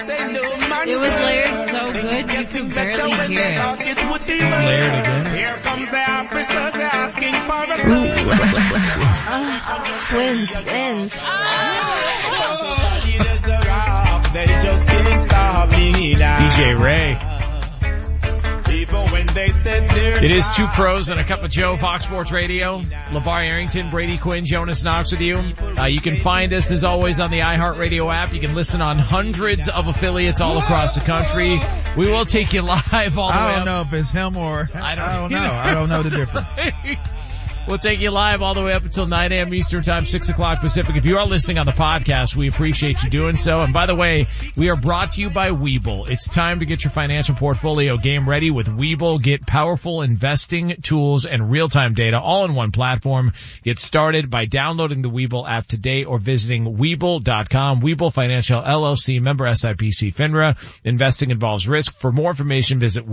It was layered so good you could barely hear it. Layered again. Here comes the officers asking for the Wins. They just can't stop me now. DJ Ray. Even when they said they're It is Two Pros and a Cup of Joe, Fox Sports Radio. LeVar Arrington, Brady Quinn, Jonas Knox with you. You can find us, as always, on the iHeartRadio app. You can listen on hundreds of affiliates all across the country. We will take you live all the way I don't up. know if it's him or I don't know. I don't know the difference. We'll take you live all the way up until 9 a.m. Eastern Time, 6 o'clock Pacific. If you are listening on the podcast, we appreciate you doing so. And by the way, we are brought to you by Webull. It's time to get your financial portfolio game ready with Webull. Get powerful investing tools and real-time data all in one platform. Get started by downloading the Webull app today or visiting Webull.com. Webull Financial LLC, member SIPC FINRA. Investing involves risk. For more information, visit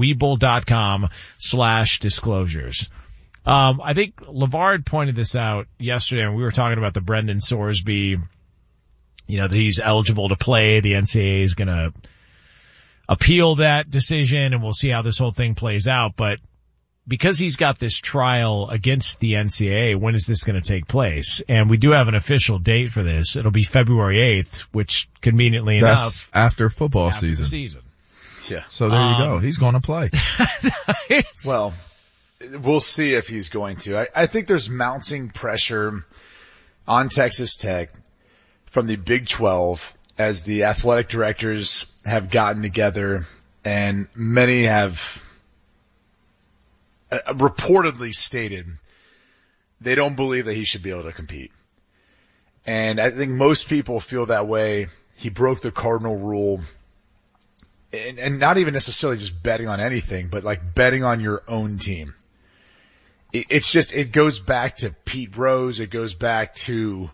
Webull.com/disclosures. I think LeVar had pointed this out yesterday when we were talking about the Brendan Sorsby, that he's eligible to play. The NCAA is going to appeal that decision and we'll see how this whole thing plays out. But because he's got this trial against the NCAA, when is this going to take place? And we do have an official date for this. It'll be February 8th, which conveniently enough. After football season. Yeah. So there you go. He's going to play. Well, we'll see if he's going to. I think there's mounting pressure on Texas Tech from the Big 12 as the athletic directors have gotten together, and many have reportedly stated they don't believe that he should be able to compete. And I think most people feel that way. He broke the cardinal rule. And not even necessarily just betting on anything, but like betting on your own team. It goes back to Pete Rose. It goes back to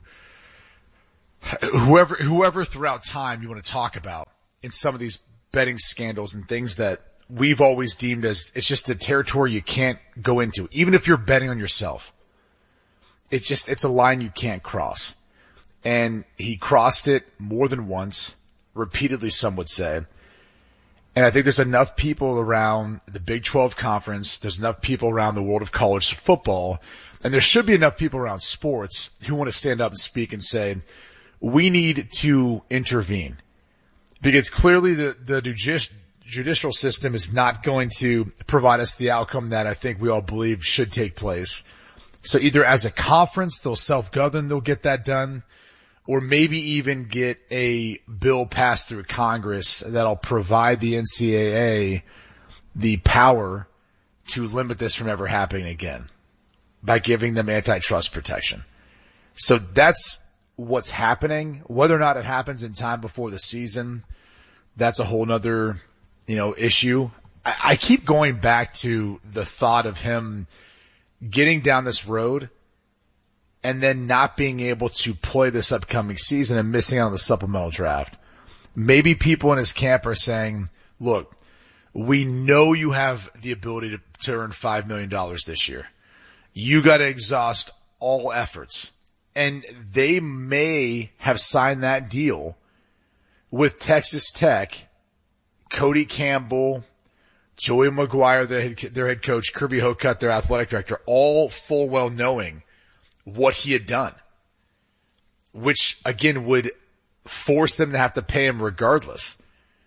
whoever throughout time you want to talk about in some of these betting scandals and things that we've always deemed as it's just a territory you can't go into. Even if you're betting on yourself, it's a line you can't cross. And he crossed it more than once, repeatedly some would say. And I think there's enough people around the Big 12 conference, there's enough people around the world of college football, and there should be enough people around sports who want to stand up and speak and say, we need to intervene. Because clearly the judicial system is not going to provide us the outcome that I think we all believe should take place. So either as a conference, they'll self-govern, they'll get that done, or maybe even get a bill passed through Congress that'll provide the NCAA the power to limit this from ever happening again by giving them antitrust protection. So that's what's happening. Whether or not it happens in time before the season, that's a whole nother, issue. I keep going back to the thought of him getting down this road and then not being able to play this upcoming season and missing out on the supplemental draft. Maybe people in his camp are saying, look, we know you have the ability to earn $5 million this year. You got to exhaust all efforts. And they may have signed that deal with Texas Tech, Cody Campbell, Joey McGuire, their head coach, Kirby Hocutt, their athletic director, all full well knowing what he had done, which again would force them to have to pay him regardless.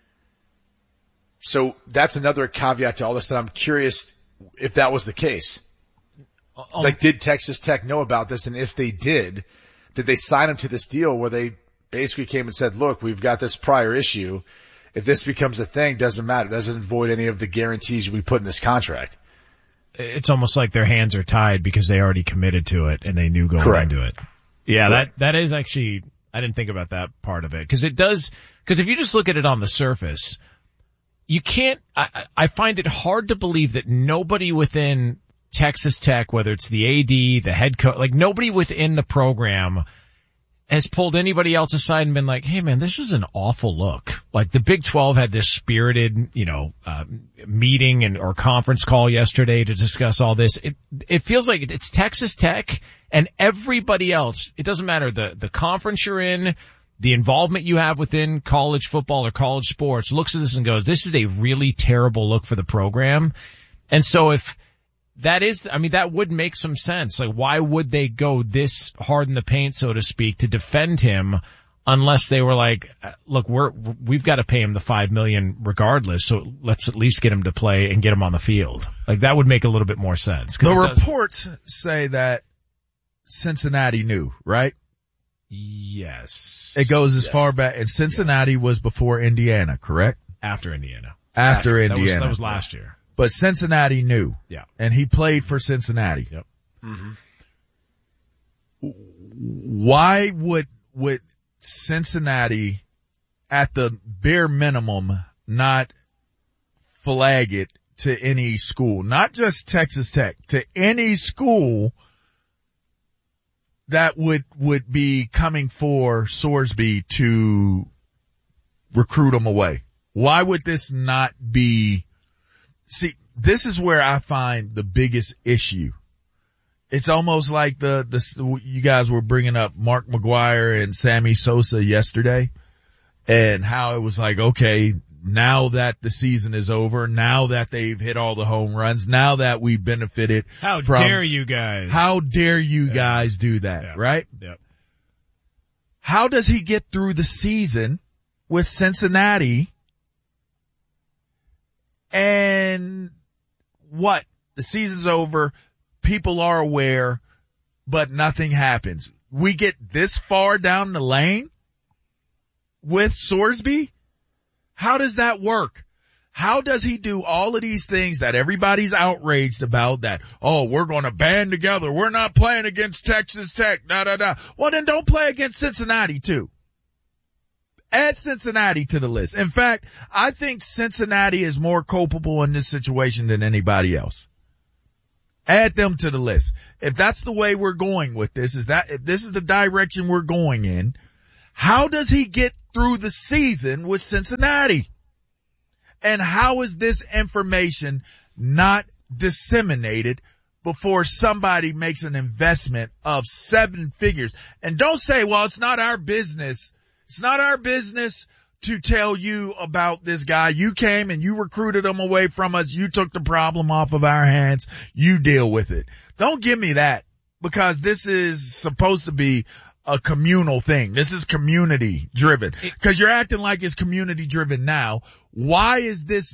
So that's another caveat to all this that I'm curious if that was the case. Like, did Texas Tech know about this? And if they did they sign him to this deal where they basically came and said, look, we've got this prior issue. If this becomes a thing, doesn't matter. It doesn't void any of the guarantees we put in this contract. It's almost like their hands are tied because they already committed to it and they knew going into it. Yeah, correct. That is actually, I didn't think about that part of it. Cause if you just look at it on the surface, you can't, I find it hard to believe that nobody within Texas Tech, whether it's the AD, the head coach, like nobody within the program has pulled anybody else aside and been like, hey man, this is an awful look. Like the Big 12 had this spirited, meeting or conference call yesterday to discuss all this. It feels like it's Texas Tech and everybody else. It doesn't matter the conference you're in, the involvement you have within college football or college sports looks at this and goes, this is a really terrible look for the program. And so if that is, I mean, that would make some sense. Like, why would they go this hard in the paint, so to speak, to defend him unless they were like, look, we've got to pay him the $5 million regardless, so let's at least get him to play and get him on the field. Like, that would make a little bit more sense. The reports say that Cincinnati knew, right? Yes. It goes as far back, and Cincinnati was before Indiana, correct? After Indiana. After Indiana. That was last year. But Cincinnati knew. Yeah. And he played for Cincinnati. Yep. Mm-hmm. Why would Cincinnati, at the bare minimum, not flag it to any school? Not just Texas Tech, to any school that would be coming for Sorsby to recruit him away. Why would this not be? See, this is where I find the biggest issue. It's almost like you guys were bringing up Mark McGuire and Sammy Sosa yesterday, and how it was like, okay, now that the season is over, now that they've hit all the home runs, now that we benefited How dare you guys do that, yeah. right? Yep. How does he get through the season with Cincinnati? And what? The season's over, people are aware, but nothing happens. We get this far down the lane with Sorsby? How does that work? How does he do all of these things that everybody's outraged about, that, oh, we're going to band together, we're not playing against Texas Tech, Well, then don't play against Cincinnati too. Add Cincinnati to the list. In fact, I think Cincinnati is more culpable in this situation than anybody else. Add them to the list. If that's the way we're going with this, if this is the direction we're going in, how does he get through the season with Cincinnati? And how is this information not disseminated before somebody makes an investment of 7 figures? And don't say, well, it's not our business. It's not our business to tell you about this guy. You came and you recruited him away from us. You took the problem off of our hands. You deal with it. Don't give me that, because this is supposed to be a communal thing. This is community driven, because you're acting like it's community driven now. Why is this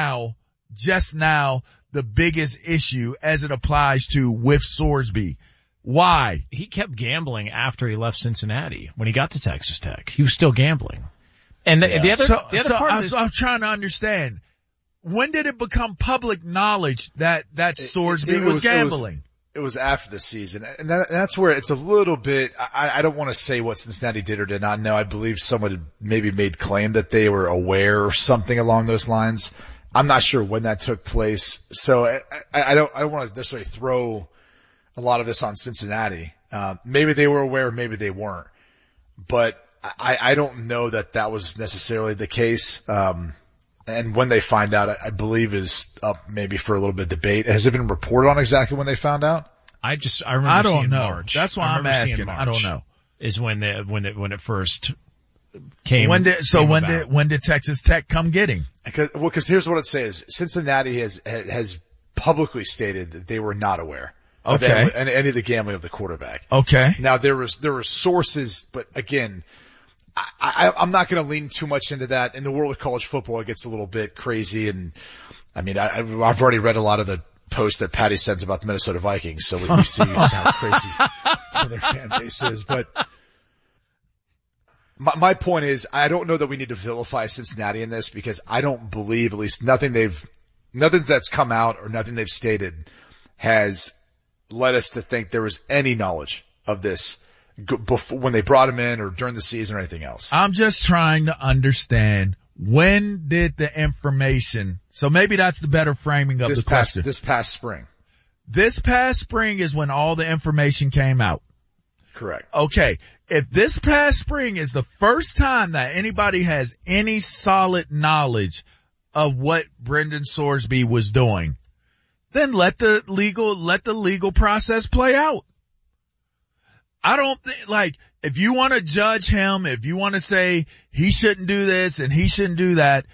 just now, the biggest issue as it applies to with Sorsby? Why? He kept gambling after he left Cincinnati. When he got to Texas Tech, he was still gambling. And the other part of this, I'm trying to understand, when did it become public knowledge that Sorsby was gambling? It was after the season, and that's where it's a little bit. I don't want to say what Cincinnati did or did not know. I believe someone maybe made claim that they were aware or something along those lines. I'm not sure when that took place, so I don't want to necessarily throw a lot of this on Cincinnati. Maybe they were aware, maybe they weren't, but I don't know that was necessarily the case. And when they find out, I believe is up maybe for a little bit of debate. Has it been reported on exactly when they found out? I remember seeing know. March. That's why I'm asking. I don't know. Is when it first came. When did Texas Tech come get him? Because here's what it says. Cincinnati has publicly stated that they were not aware. Okay. Of any of the gambling of the quarterback. Okay. Now there were sources, but again, I'm not going to lean too much into that. In the world of college football, it gets a little bit crazy, and I mean, I've already read a lot of the posts that Patty sends about the Minnesota Vikings, so we see just how crazy some of their fan base is. But my point is, I don't know that we need to vilify Cincinnati in this, because I don't believe, at least nothing that's come out or nothing they've stated has led us to think there was any knowledge of this before, when they brought him in or during the season or anything else. I'm just trying to understand, when did the information, so maybe that's the better framing of the question. This past spring. This past spring is when all the information came out. Correct. Okay. If this past spring is the first time that anybody has any solid knowledge of what Brendan Sorsby was doing, then let the legal process play out. I don't think, if you want to judge him, if you want to say he shouldn't do this and he shouldn't do that,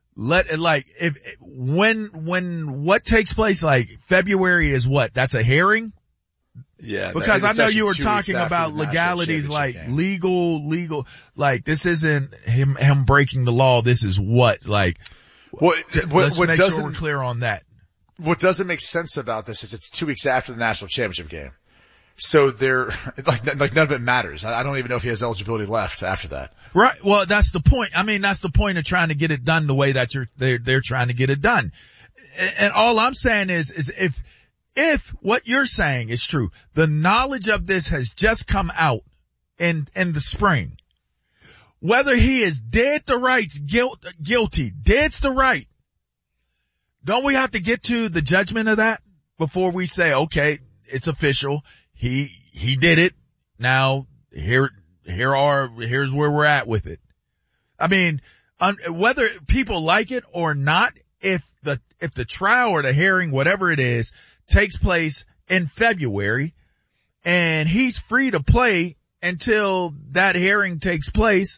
when what takes place, like February is what? That's a hearing? Yeah. Because I know you were talking about legalities, like legal, like this isn't him breaking the law. This is what, like, let's make sure we're clear on that. What doesn't make sense about this is it's 2 weeks after the national championship game. So they're, like none of it matters. I don't even know if he has eligibility left after that. Right. Well, that's the point. I mean, that's the point of trying to get it done the way that they're trying to get it done. And all I'm saying is if what you're saying is true, the knowledge of this has just come out in the spring. Whether he is dead to rights, guilty, dead's to right. Don't we have to get to the judgment of that before we say, okay, it's official. He did it. Now here's where we're at with it. I mean, whether people like it or not, if the trial or the hearing, whatever it is, takes place in February and he's free to play until that hearing takes place,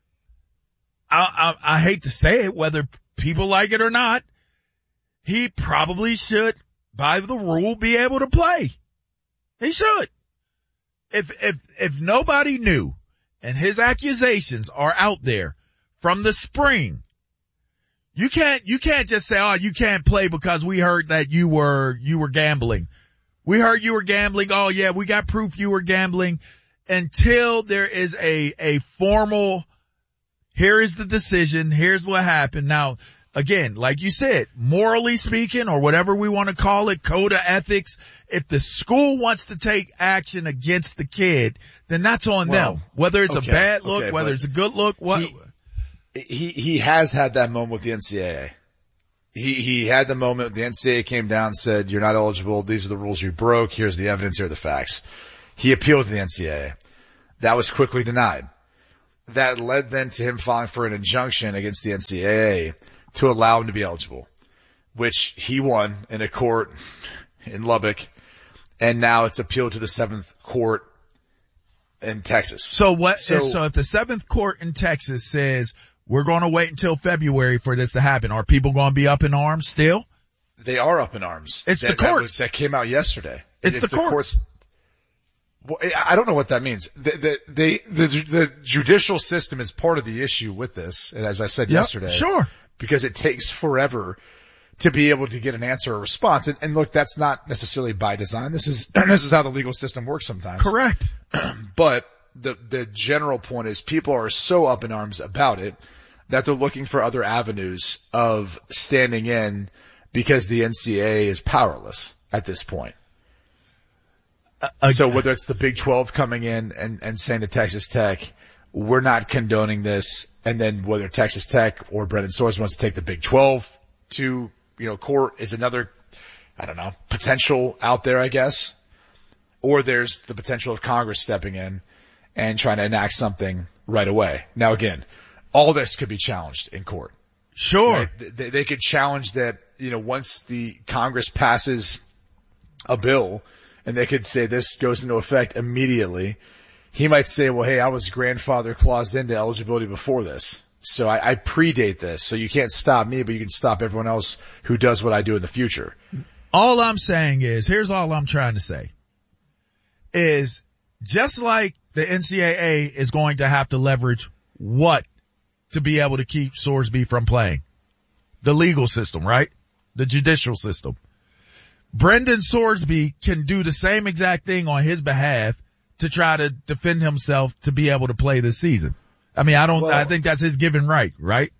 I hate to say it, whether people like it or not, he probably should, by the rule, be able to play. He should. If nobody knew and his accusations are out there from the spring, you can't just say, oh, you can't play because we heard that you were gambling. We heard you were gambling. Oh yeah, we got proof you were gambling, until there is a formal, here is the decision, here's what happened. Now, again, like you said, morally speaking, or whatever we want to call it, code of ethics, if the school wants to take action against the kid, then that's on them. Whether it's a bad look, whether it's a good look, what? He has had that moment with the NCAA. He had the moment the NCAA came down and said, you're not eligible. These are the rules you broke. Here's the evidence. Here are the facts. He appealed to the NCAA. That was quickly denied. That led then to him filing for an injunction against the NCAA to allow him to be eligible, which he won in a court in Lubbock, and now it's appealed to the 7th court in Texas. So if the 7th court in Texas says we're going to wait until February for this to happen, are people going to be up in arms still? They are up in arms. It's the courts. That came out yesterday. It's the courts. Well, I don't know what that means. The judicial system is part of the issue with this, and as I said yesterday. Sure. Because it takes forever to be able to get an answer or response. And look, that's not necessarily by design. This is how the legal system works sometimes. Correct. But the general point is people are so up in arms about it that they're looking for other avenues of standing in because the NCAA is powerless at this point. So whether it's the Big 12 coming in and saying to Texas Tech, we're not condoning this, and then whether Texas Tech or Brendan Soares wants to take the Big 12 to, court is another, potential out there, I guess. Or there's the potential of Congress stepping in and trying to enact something right away. Now again, all this could be challenged in court. Sure. Right? They could challenge that, once the Congress passes a bill, and they could say this goes into effect immediately, he might say, well, hey, I was grandfather claused into eligibility before this. So I predate this. So you can't stop me, but you can stop everyone else who does what I do in the future. All I'm saying is, here's all I'm trying to say, is just like the NCAA is going to have to leverage what to be able to keep Sorsby from playing? The legal system, right? The judicial system. Brendan Sorsby can do the same exact thing on his behalf to try to defend himself to be able to play this season. I mean, I think that's his given right?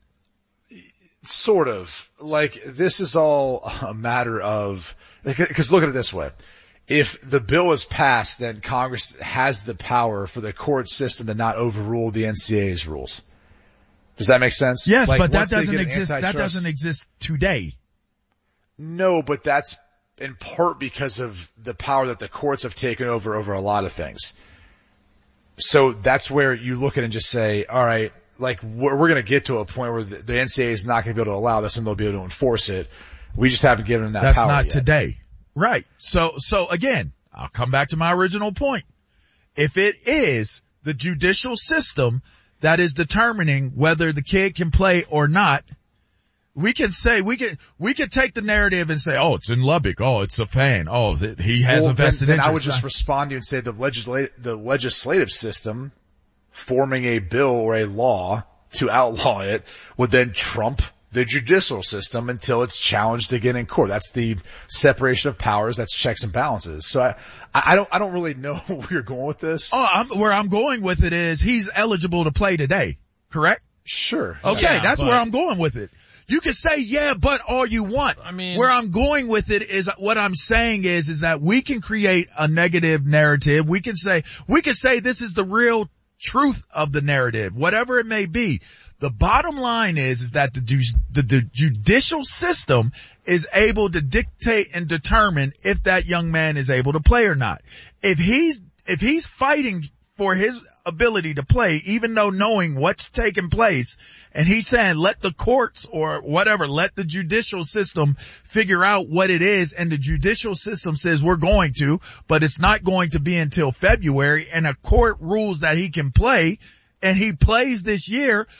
Sort of. Like, this is all a matter of, because look at it this way. If the bill is passed, then Congress has the power for the court system to not overrule the NCAA's rules. Does that make sense? Yes, but that doesn't exist. That doesn't exist today. No, but that's in part because of the power that the courts have taken over a lot of things. So that's where you look at it and just say, all right, like we're going to get to a point where the NCAA is not going to be able to allow this and they'll be able to enforce it. We just haven't given them that power yet. That's not today. Right. So again, I'll come back to my original point. If it is the judicial system that is determining whether the kid can play or not, we can take the narrative and say, oh, it's in Lubbock. Oh, it's a fan. Oh, he has a vested interest. I would just respond to you and say the legislative system forming a bill or a law to outlaw it would then trump the judicial system until it's challenged again in court. That's the separation of powers. That's checks and balances. So I don't really know where you're going with this. Where I'm going with it is he's eligible to play today. Correct? Sure. Okay. Yeah, that's where I'm going with it. You can say, yeah, but all you want. I mean, where I'm going with it is what I'm saying is that we can create a negative narrative. We can say this is the real truth of the narrative, whatever it may be. The bottom line is that the judicial system is able to dictate and determine if that young man is able to play or not. If he's fighting for his ability to play, even though knowing what's taking place, and he's saying let the courts or whatever, let the judicial system figure out what it is, and the judicial system says we're going to, but it's not going to be until February, and a court rules that he can play, and he plays this year.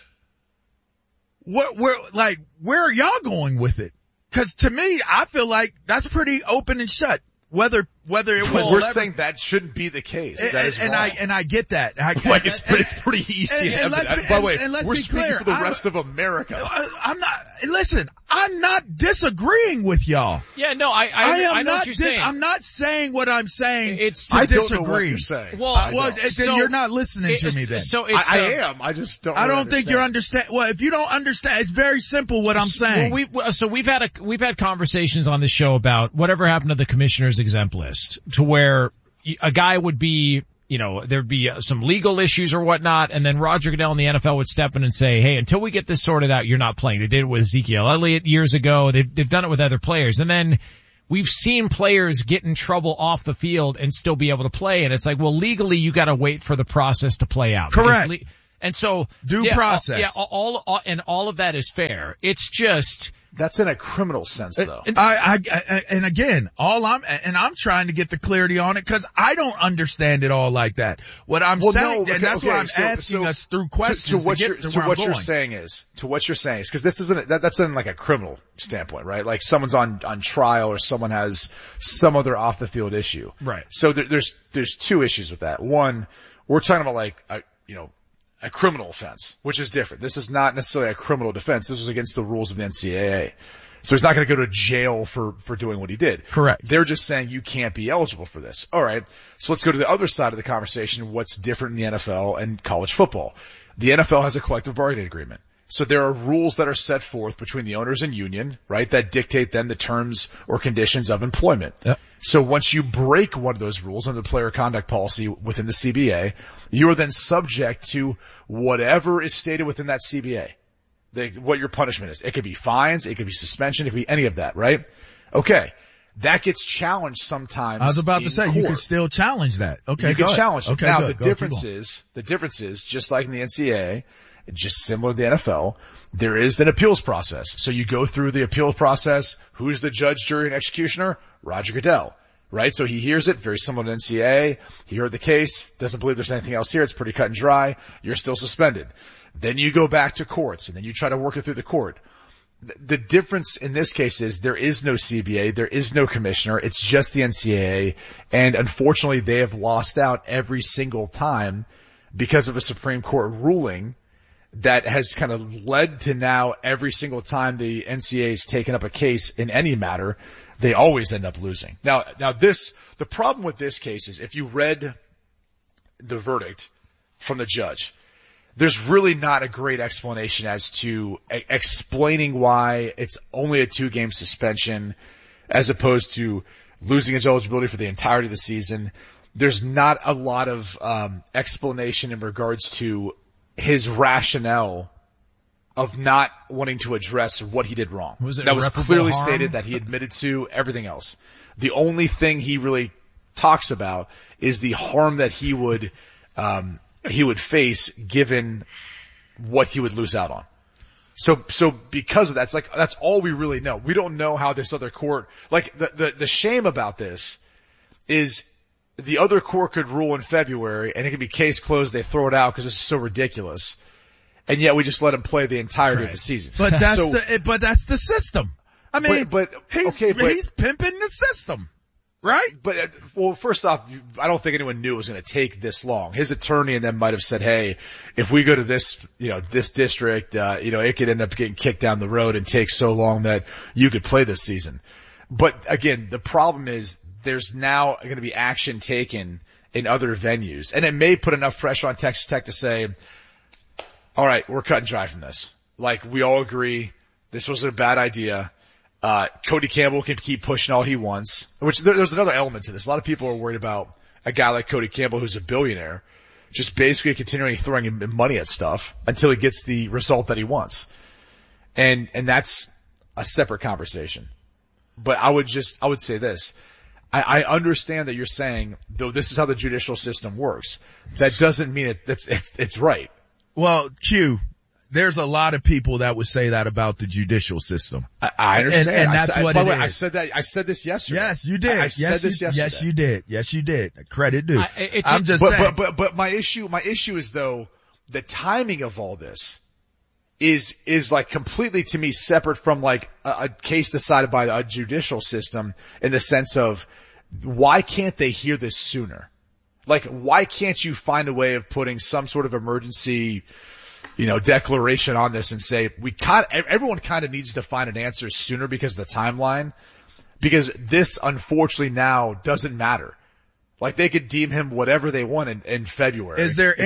Where are y'all going with it? Cause to me, I feel like that's pretty open and shut. Whether it was, we're saying that shouldn't be the case. That is wrong. I get that. It's pretty easy. By the way, we're speaking for the rest of America. I'm not disagreeing with y'all. Yeah, no, I know what you're saying. I'm not saying what I'm saying. I disagree. Don't know what you're saying. Well, then you're not listening to me then. So it's, I am. I just don't. I don't think you're understand. Well, if you don't understand, it's very simple what I'm saying. Well, we've had conversations on this show about whatever happened to the commissioner's exempt list, to where a guy would be, there'd be some legal issues or whatnot, and then Roger Goodell and the NFL would step in and say, hey, until we get this sorted out, you're not playing. They did it with Ezekiel Elliott years ago. They've done it with other players. And then we've seen players get in trouble off the field and still be able to play. And it's like, well, legally you gotta wait for the process to play out. Correct. And so due process. All of that is fair. It's just that's in a criminal sense though. And again, I'm trying to get the clarity on it because I don't understand it all like that. What I'm saying, and that's why I'm asking us through questions to what you're saying is, because this isn't, that's in like a criminal standpoint, right? Like someone's on trial or someone has some other off the field issue. Right. So there's two issues with that. One, we're talking about like, a criminal offense, which is different. This is not necessarily a criminal defense. This was against the rules of the NCAA. So he's not going to go to jail for doing what he did. Correct. They're just saying you can't be eligible for this. All right. So let's go to the other side of the conversation. What's different in the NFL and college football? The NFL has a collective bargaining agreement. So there are rules that are set forth between the owners and union, right, that dictate then the terms or conditions of employment. Yep. So once you break one of those rules under the player conduct policy within the CBA, you are then subject to whatever is stated within that CBA. What your punishment is. It could be fines, it could be suspension, it could be any of that, right? Okay. That gets challenged sometimes. I was about to say, court. you can still challenge that. Okay, you can challenge it. Okay, now good. the difference is, just like in the NCAA, just similar to the NFL, there is an appeals process. So you go through the appeals process. Who's the judge, jury, and executioner? Roger Goodell, right? So he hears it, very similar to NCAA. He heard the case, doesn't believe there's anything else here. It's pretty cut and dry. You're still suspended. Then you go back to courts, and then you try to work it through the court. The difference in this case is there is no CBA, there is no commissioner, it's just the NCAA, and unfortunately they have lost out every single time because of a Supreme Court ruling that has kind of led to now every single time the NCAA has taken up a case in any matter, they always end up losing. Now the problem with this case is if you read the verdict from the judge, there's really not a great explanation as to explaining why it's only a 2-game suspension as opposed to losing his eligibility for the entirety of the season. There's not a lot of explanation in regards to his rationale of not wanting to address what he did wrong. That was clearly stated that he admitted to everything else. The only thing he really talks about is the harm that he would face given what he would lose out on. So because of that, it's like, that's all we really know. We don't know how this other court, like the shame about this is the other court could rule in February and it could be case closed. They throw it out because this is so ridiculous. And yet we just let him play the entirety of the season. But that's the system. I mean, he's pimping the system. Right? But, well, first off, I don't think anyone knew it was going to take this long. His attorney and them might have said, hey, if we go to this, this district, it could end up getting kicked down the road and take so long that you could play this season. But again, the problem is there's now going to be action taken in other venues, and it may put enough pressure on Texas Tech to say, all right, we're cutting dry from this. Like, we all agree this was a bad idea. Cody Campbell can keep pushing all he wants, which there's another element to this. A lot of people are worried about a guy like Cody Campbell who's a billionaire just basically continually throwing money at stuff until he gets the result that he wants. And that's a separate conversation. But I would say this. I understand that you're saying, though this is how the judicial system works. That doesn't mean it's right. Well, Q, there's a lot of people that would say that about the judicial system. I understand. And that's what it is. I said this yesterday. Yes, you did. I said this yesterday. Yes, you did. Yes, you did. Credit due. I'm just saying. But my issue is though, the timing of all this is like completely to me separate from like a case decided by a judicial system in the sense of why can't they hear this sooner? Like, why can't you find a way of putting some sort of emergency declaration on this and say everyone kind of needs to find an answer sooner because of the timeline, because this unfortunately now doesn't matter. Like, they could deem him whatever they want in February. Is there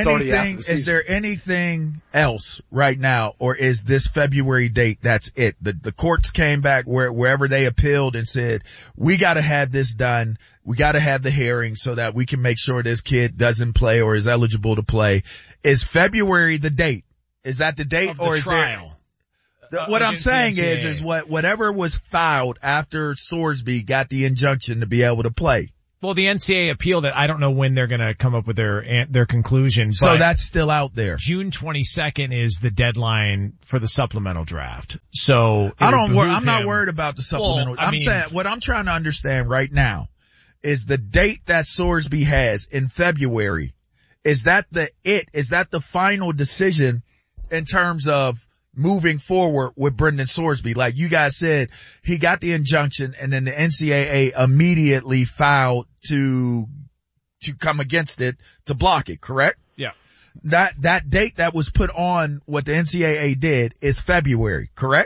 anything else right now, or is this February date, that's it? The courts came back wherever they appealed and said, we gotta have this done. We gotta have the hearing so that we can make sure this kid doesn't play or is eligible to play. Is February the date? Is that the date, or is trial? What I'm saying is whatever was filed after Sorsby got the injunction to be able to play. Well, the NCAA appealed it. I don't know when they're going to come up with their conclusion. So that's still out there. June 22nd is the deadline for the supplemental draft. So I'm not worried about the supplemental. Well, I'm saying what I'm trying to understand right now is the date that Sorsby has in February. Is that the final decision in terms of moving forward with Brendan Sorsby? Like you guys said, he got the injunction and then the NCAA immediately filed to come against it, to block it, correct? Yeah. That date that was put on what the NCAA did is February, correct?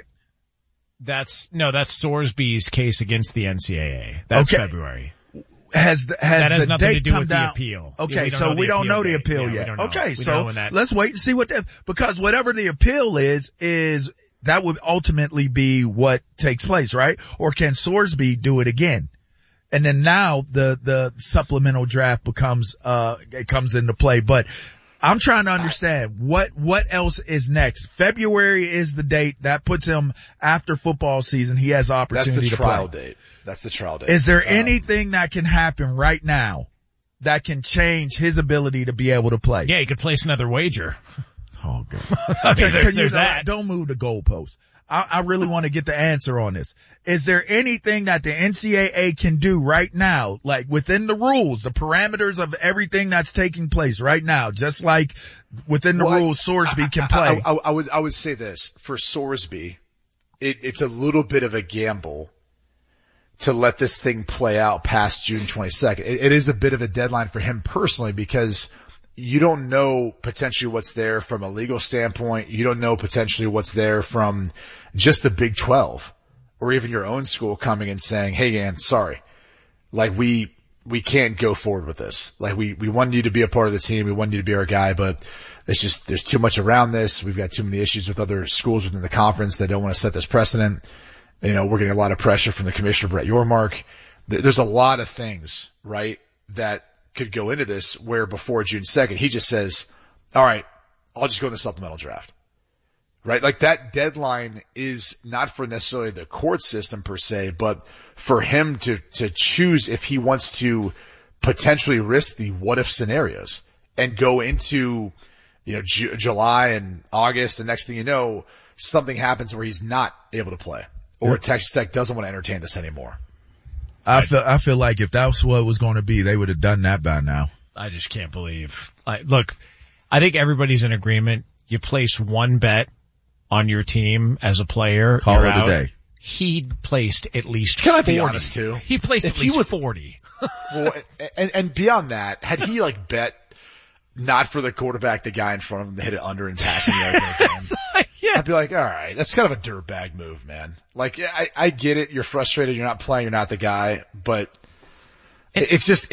That's Sorsby's case against the NCAA. That's okay. February. Has that has the nothing date to do come with down? the appeal. Okay, so we don't know the appeal yet. Okay, so let's wait and see because whatever the appeal is that would ultimately be what takes place, right? Or can Sorsby do it again? And then now the supplemental draft comes into play. But I'm trying to understand what else is next. February is the date that puts him after football season. He has opportunity to play. That's the trial date. That's the trial date. Is there anything that can happen right now that can change his ability to be able to play? Yeah, he could place another wager. Oh, God. There's that. Don't move the goalpost. I really want to get the answer on this. Is there anything that the NCAA can do right now, like within the rules, the parameters of everything that's taking place right now, just like within the rules Sorsby can play? I would say this. For Sorsby, it's a little bit of a gamble to let this thing play out past June 22nd. It is a bit of a deadline for him personally because you don't know potentially what's there from a legal standpoint. You don't know potentially what's there from just the Big 12 or even your own school coming and saying, hey, man, sorry. Like we can't go forward with this. Like we want you to be a part of the team. We want you to be our guy, but there's too much around this. We've got too many issues with other schools within the conference that don't want to set this precedent. We're getting a lot of pressure from the commissioner, Brett Yormark. There's a lot of things, right, that could go into this where before June 2nd, he just says, all right, I'll just go in the supplemental draft. Right? Like that deadline is not for necessarily the court system per se, but for him to choose if he wants to potentially risk the what if scenarios and go into, July and August. The next thing you know, something happens where he's not able to play or Texas Tech doesn't want to entertain this anymore. I feel like if that's what it was going to be, they would have done that by now. I just can't believe. Look, I think everybody's in agreement. You place one bet on your team as a player. Call it a day. He placed at least 40. Can I be honest too? He placed at least 40. Well, and beyond that, had he like bet not for the quarterback, the guy in front of him to hit it under and passing the game, Yeah. I'd be like, all right, that's kind of a dirtbag move, man. Like, I get it. You're frustrated. You're not playing. You're not the guy, but it's just,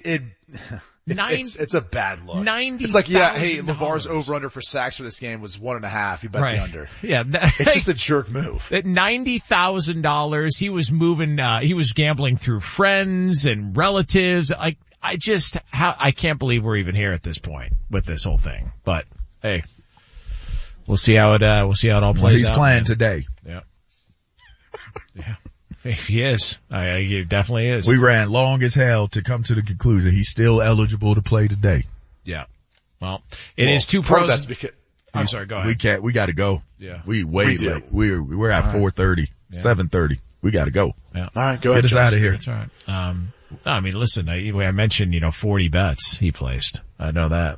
it's a bad look. It's like, yeah, hey, LeVar's over under for sacks for this game was 1.5. He bet the under. Yeah. It's just a jerk move. At $90,000, he was moving, he was gambling through friends and relatives. I can't believe we're even here at this point with this whole thing. But hey, we'll see how it all plays He's out. He's playing today. Yeah. Yeah. He is. He definitely is. We ran long as hell to come to the conclusion he's still eligible to play today. Yeah. Well, it is two pros. That's because, I'm sorry, go ahead. We gotta go. Yeah. We late. We're at 4:30, 7:30. We gotta go. Yeah. All right, go ahead. Get us out of here. That's all right. I mean, listen, I mentioned, 40 bets he placed. I know that,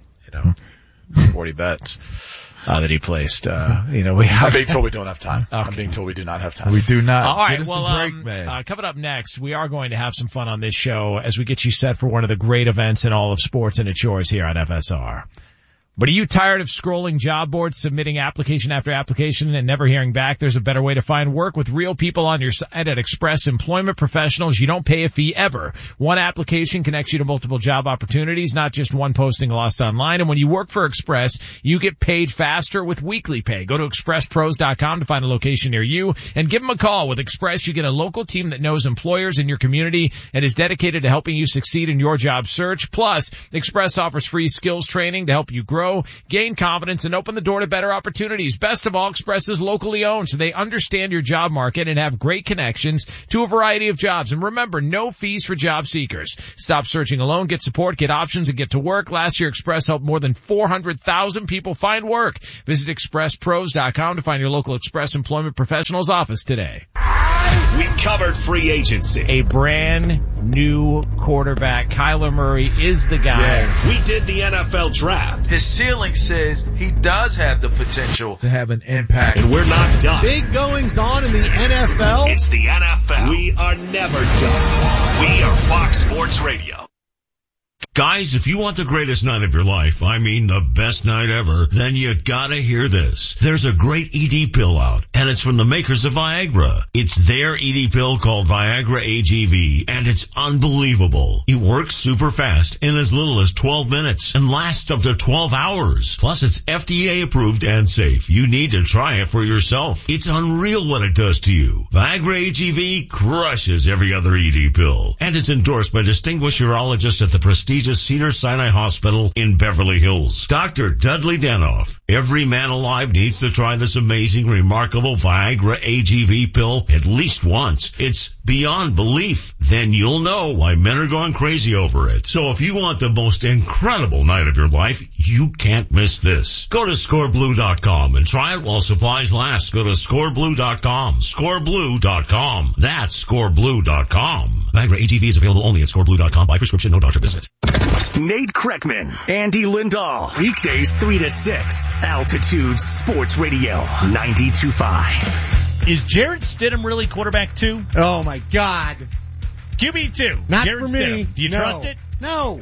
40 bets. That he placed, I'm being told we don't have time. Okay. I'm being told we do not have time. We do not. All right. Get us Well, the break, man. Coming up next, we are going to have some fun on this show as we get you set for one of the great events in all of sports, and it's yours here on FSR. But are you tired of scrolling job boards, submitting application after application, and never hearing back? There's a better way to find work with real people on your side at Express Employment Professionals. You don't pay a fee ever. One application connects you to multiple job opportunities, not just one posting lost online. And when you work for Express, you get paid faster with weekly pay. Go to expresspros.com to find a location near you and give them a call. With Express, you get a local team that knows employers in your community and is dedicated to helping you succeed in your job search. Plus, Express offers free skills training to help you grow, gain confidence, and open the door to better opportunities. Best of all, Express is locally owned, so they understand your job market and have great connections to a variety of jobs. And remember, no fees for job seekers. Stop searching alone, get support, get options, and get to work. Last year, Express helped more than 400,000 people find work. Visit expresspros.com to find your local Express Employment Professionals office today. We covered free agency. A brand new quarterback. Kyler Murray is the guy. Yeah. We did the NFL draft. His ceiling says he does have the potential to have an impact. And we're not done. Big goings on in the NFL. It's the NFL. We are never done. We are Fox Sports Radio. Guys, if you want the greatest night of your life, I mean the best night ever, then you gotta hear this. There's a great ED pill out, and it's from the makers of Viagra. It's their ED pill called Viagra AGV, and it's unbelievable. It works super fast in as little as 12 minutes and lasts up to 12 hours. Plus, it's FDA approved and safe. You need to try it for yourself. It's unreal what it does to you. Viagra AGV crushes every other ED pill, and it's endorsed by distinguished urologists at the prestigious Cedars-Sinai Hospital in Beverly Hills. Dr. Dudley Danoff. Every man alive needs to try this amazing, remarkable Viagra AGV pill at least once. It's beyond belief. Then you'll know why men are going crazy over it. So if you want the most incredible night of your life, you can't miss this. Go to scoreblue.com and try it while supplies last. Go to scoreblue.com. Scoreblue.com. That's scoreblue.com. Viagra AGV is available only at scoreblue.com by prescription, no doctor visit. Nate Kreckman, Andy Lindahl, weekdays 3 to 6, Altitude Sports Radio, 92.5. Is Jarrett Stidham really quarterback 2? Oh my God. QB2. Not Jarrett for me. Stidham. Do you trust it? No.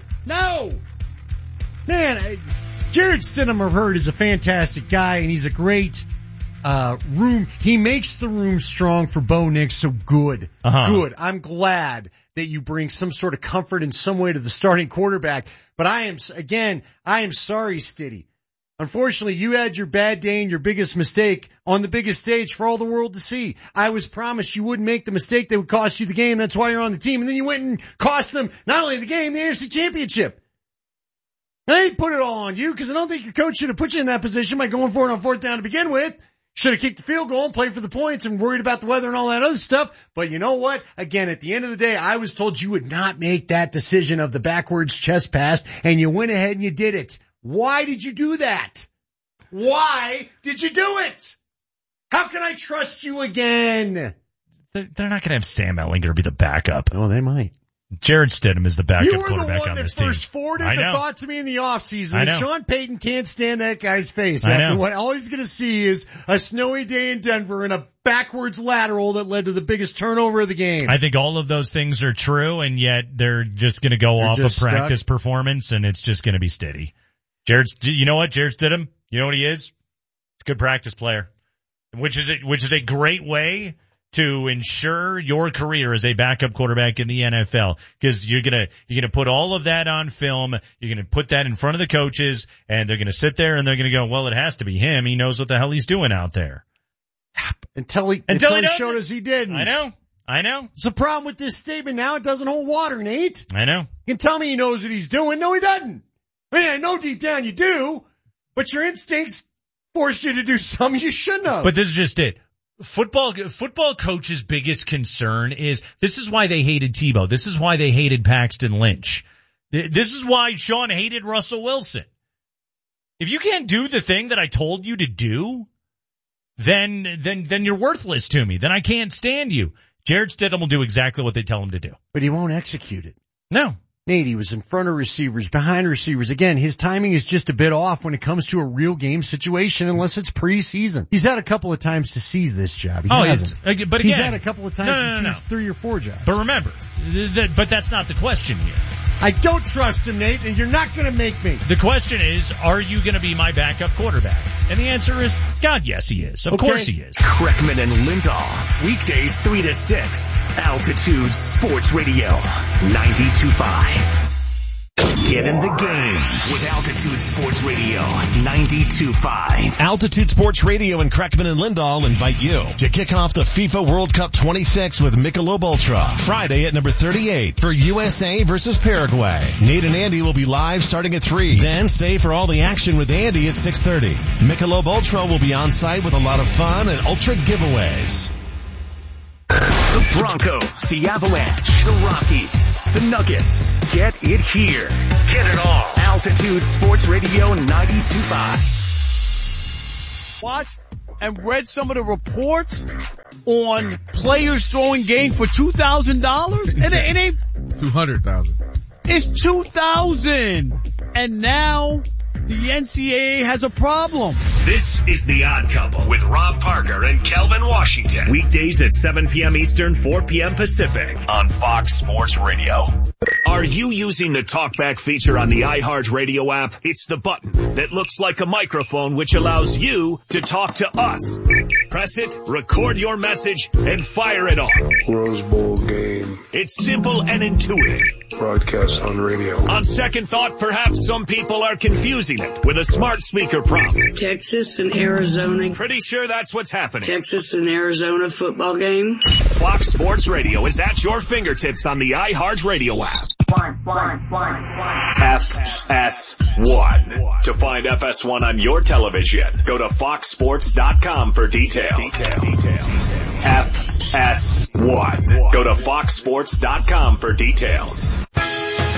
Man, Jarrett Stidham, I've heard, is a fantastic guy, and he's a great room. He makes the room strong for Bo Nix, so good. Good. I'm glad that you bring some sort of comfort in some way to the starting quarterback. But I am sorry, Stiddy. Unfortunately, you had your bad day and your biggest mistake on the biggest stage for all the world to see. I was promised you wouldn't make the mistake that would cost you the game. That's why you're on the team. And then you went and cost them not only the game, the AFC Championship. And I didn't put it all on you because I don't think your coach should have put you in that position by going for it on 4th down to begin with. Should have kicked the field goal and played for the points and worried about the weather and all that other stuff. But you know what? Again, at the end of the day, I was told you would not make that decision of the backwards chest pass, and you went ahead and you did it. Why did you do that? Why did you do it? How can I trust you again? They're not going to have Sam Ehlinger be the backup. Oh, they might. Jarrett Stidham is the backup quarterback on this team. You were the one that first forwarded the thought to me in the offseason. I know. Sean Payton can't stand that guy's face. I know. What all he's going to see is a snowy day in Denver and a backwards lateral that led to the biggest turnover of the game. I think all of those things are true, and yet they're just going to go off of practice performance, and it's just going to be steady. You know what? Jarrett Stidham, you know what he is? He's a good practice player, which is a great way to ensure your career as a backup quarterback in the NFL, because you're gonna put all of that on film. You're gonna put that in front of the coaches, and they're gonna sit there and they're gonna go, well, it has to be him. He knows what the hell he's doing out there. Until he showed us he didn't. I know. It's the problem with this statement now. It doesn't hold water, Nate. I know. You can tell me he knows what he's doing. No, he doesn't. I mean, I know deep down you do, but your instincts force you to do something you shouldn't have. But this is just it. Football coach's biggest concern is, this is why they hated Tebow. This is why they hated Paxton Lynch. This is why Sean hated Russell Wilson. If you can't do the thing that I told you to do, then you're worthless to me. Then I can't stand you. Jarrett Stidham will do exactly what they tell him to do. But he won't execute it. No. Nate, he was in front of receivers, behind receivers. Again, his timing is just a bit off when it comes to a real game situation, unless it's preseason. He's had a couple of times to seize this job. He hasn't. But again, he's had a couple of times to seize 3 or 4 jobs. But remember, but that's not the question here. I don't trust him, Nate, and you're not going to make me. The question is, are you going to be my backup quarterback? And the answer is, God, yes, he is. Of course he is. Kreckman and Lindahl, weekdays 3 to 6, Altitude Sports Radio, 92.5. Get in the game with Altitude Sports Radio 92.5. Altitude Sports Radio and Kreckman and Lindahl invite you to kick off the FIFA World Cup 26 with Michelob Ultra. Friday at number 38 for USA versus Paraguay. Nate and Andy will be live starting at 3. Then stay for all the action with Andy at 6:30. Michelob Ultra will be on site with a lot of fun and Ultra giveaways. The Broncos, the Avalanche, the Rockies, the Nuggets. Get it here. Get it all. Altitude Sports Radio 92.5. Watched and read some of the reports on players throwing games for $2,000. It ain't $200,000. It's $2,000. And now the NCAA has a problem. This is The Odd Couple with Rob Parker and Kelvin Washington. Weekdays at 7 p.m. Eastern, 4 p.m. Pacific on Fox Sports Radio. Are you using the TalkBack feature on the iHeartRadio app? It's the button that looks like a microphone which allows you to talk to us. Press it, record your message, and fire it off. Rose Bowl game. It's simple and intuitive. Broadcast on radio. On second thought, perhaps some people are confusing it with a smart speaker prompt. Texas and Arizona. Pretty sure that's what's happening. Texas and Arizona football game. Fox Sports Radio is at your fingertips on the iHeartRadio app. FS1. To find FS1 on your television, go to foxsports.com for details. FS1. Go to foxsports.com for details.